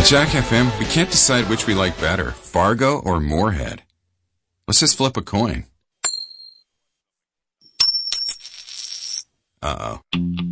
Jack FM, we can't decide which we like better, Fargo or Moorhead. Let's just flip a coin. Uh-oh.